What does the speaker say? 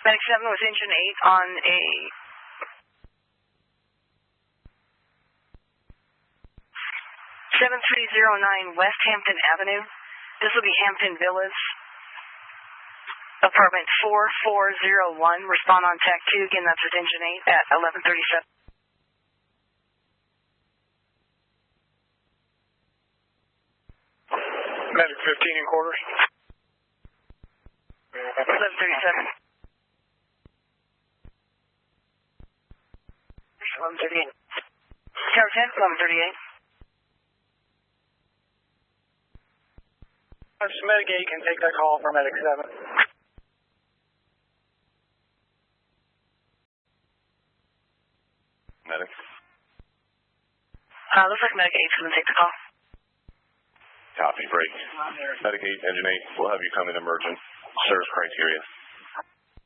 Medic 7 with engine 8 on a 7309 West Hampton Avenue. This will be Hampton Villas, apartment 4401. Respond on TAC 2. Again, that's with engine 8 at 1137. Medic 15 in quarters. 1137. 1138. Tower 10, 1138. Medic 8 can take that call for Medic 7. Medic? Looks like Medic 8's going to take the call. Copy, break. Medic 8, engine 8, we'll have you come in emergent. Service criteria.